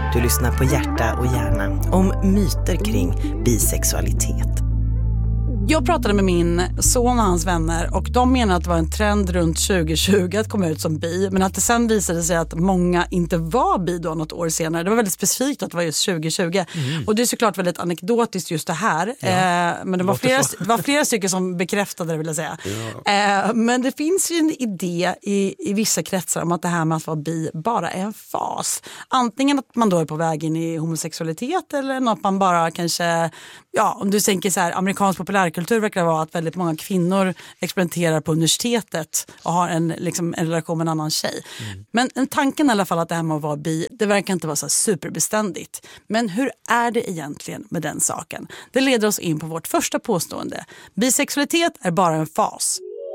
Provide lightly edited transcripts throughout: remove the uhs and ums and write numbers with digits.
Du lyssnar på Hjärta och hjärna om myter kring bisexualitet. Jag pratade med min son och hans vänner och de menar att det var en trend runt 2020 att komma ut som bi, men att det sen visade sig att många inte var bi då något år senare. Det var väldigt specifikt att det var just 2020 och det är såklart väldigt anekdotiskt just det här. Men det var flera stycken som bekräftade det, vill jag säga. Men det finns ju en idé i vissa kretsar om att det här med att vara bi bara är en fas. Antingen att man då är på väg in i homosexualitet eller att man bara kanske, om du tänker så här, amerikansk populärkultur verkar vara att väldigt många kvinnor experimenterar på universitetet och har en relation med en annan tjej. Men en tanken i alla fall att det här med att vara bi, det verkar inte vara så superbeständigt. Men hur är det egentligen med den saken? Det leder oss in på vårt första påstående. Bisexualitet är bara en fas.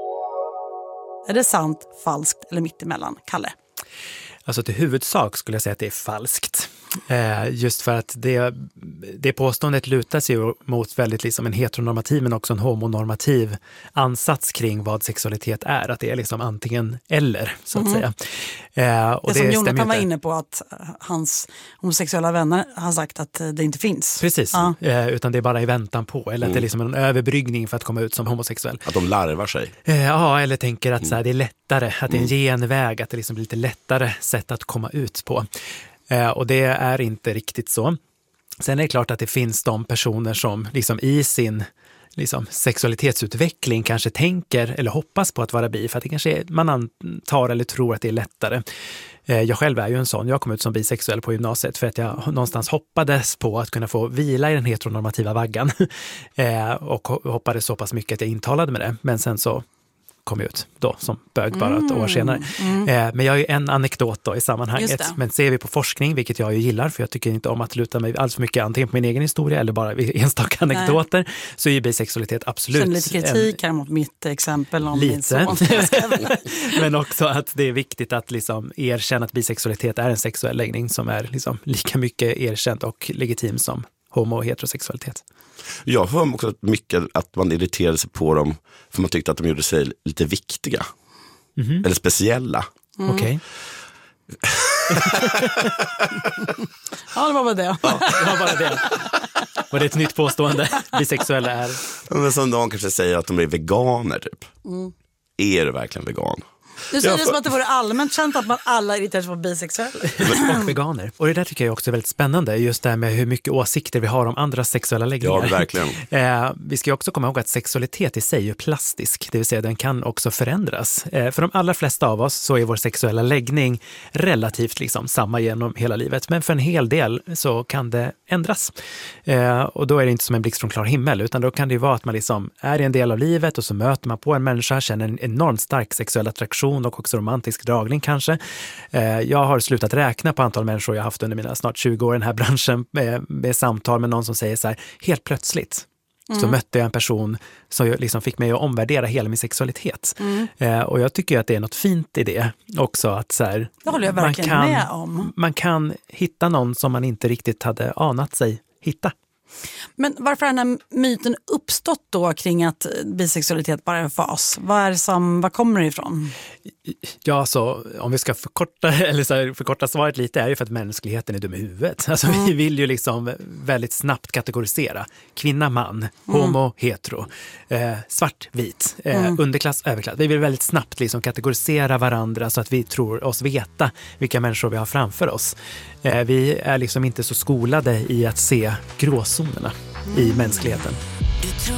Är det sant, falskt eller mittemellan? Kalle? Alltså till huvudsak skulle jag säga att det är falskt. Just för att det påståendet lutar sig mot väldigt liksom en heteronormativ men också en homonormativ ansats kring vad sexualitet är. Att det är liksom antingen eller, så att säga. Och det som Jonathan var inne på, att hans homosexuella vänner har sagt att det inte finns. Precis, utan det är bara i väntan på. Eller att det är liksom en överbryggning för att komma ut som homosexuell. Att de larvar sig. Ja, eller tänker att så här, det är lättare, att det är en genväg, att det liksom blir lite lättare sätt att komma ut på. Och det är inte riktigt så. Sen är det klart att det finns de personer som liksom i sin sexualitetsutveckling kanske tänker eller hoppas på att vara bi, för att det kanske man antar eller tror att det är lättare. Jag själv är ju en sån. Jag kom ut som bisexuell på gymnasiet för att jag någonstans hoppades på att kunna få vila i den heteronormativa vaggan och hoppades så pass mycket att jag intalade med det. Men sen så kom ut då som bög bara ett år senare. Men jag har ju en anekdot då i sammanhanget. Men ser vi på forskning, vilket jag ju gillar, för jag tycker inte om att luta mig alls för mycket antingen på min egen historia eller bara enstaka anekdoter, så är ju bisexualitet absolut. Sen lite kritik här mot mitt exempel om lite. Men också att det är viktigt att liksom erkänna att bisexualitet är en sexuell läggning som är liksom lika mycket erkänd och legitim som homo- och heterosexualitet. Jag hör också mycket att man irriterade sig på dem för man tyckte att de gjorde sig lite viktiga. Eller speciella. Okej. Ja, det var bara det. Ja, det var bara det. Och det är ett nytt påstående. Bisexuella är... Men som de kanske säger att de är veganer typ. Är du verkligen vegan? Du säger det som att det vore allmänt känt att man alla irriterar sig på bisexuella. Och veganer. Och det där tycker jag också är väldigt spännande. Just det här med hur mycket åsikter vi har om andra sexuella läggningar. Ja, verkligen. Vi ska ju också komma ihåg att sexualitet i sig är plastisk. Det vill säga den kan också förändras. För de allra flesta av oss så är vår sexuella läggning relativt liksom samma genom hela livet. Men för en hel del så kan det ändras. Och då är det inte som en blixt från klar himmel, utan då kan det ju vara att man liksom är i en del av livet och så möter man på en människa, känner en enormt stark sexuell attraktion och också romantisk dragning kanske. Jag har slutat räkna på antal människor jag haft under mina snart 20 år i den här branschen med samtal med någon som säger så här, helt plötsligt så mötte jag en person som liksom fick mig att omvärdera hela min sexualitet. Och jag tycker att det är något fint i det också, att så här, det håller jag verkligen med om. Man kan hitta någon som man inte riktigt hade anat sig hitta. Men varför har den här myten uppstått då kring att bisexualitet bara är en fas? Vad kommer det ifrån? Ja, så om vi ska förkorta svaret lite, är det för att mänskligheten är dum i huvudet. Alltså vi vill ju liksom väldigt snabbt kategorisera kvinna, man, homo, hetero, svart, vit, underklass, överklass. Vi vill väldigt snabbt liksom kategorisera varandra så att vi tror oss veta vilka människor vi har framför oss. Vi är liksom inte så skolade i att se gråzonerna i mänskligheten.